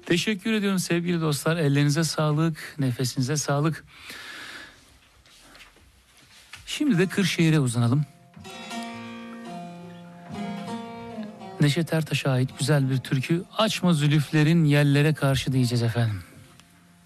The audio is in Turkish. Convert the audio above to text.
Teşekkür ediyorum sevgili dostlar. Ellerinize sağlık, nefesinize sağlık. Şimdi de Kırşehir'e uzanalım. Neşet Ertaş'a ait güzel bir türkü, Açma Zülüflerin Yellere Karşı diyeceğiz efendim.